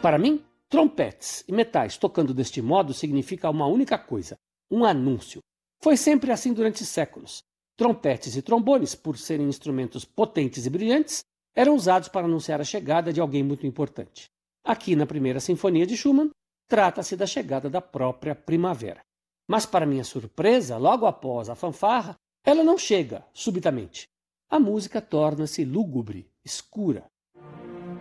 Para mim, trompetes e metais tocando deste modo significa uma única coisa: um anúncio. Foi sempre assim durante séculos. Trompetes e trombones, por serem instrumentos potentes e brilhantes, eram usados para anunciar a chegada de alguém muito importante. Aqui na primeira sinfonia de Schumann, trata-se da chegada da própria primavera. Mas, para minha surpresa, logo após a fanfarra, ela não chega subitamente. A música torna-se lúgubre, escura.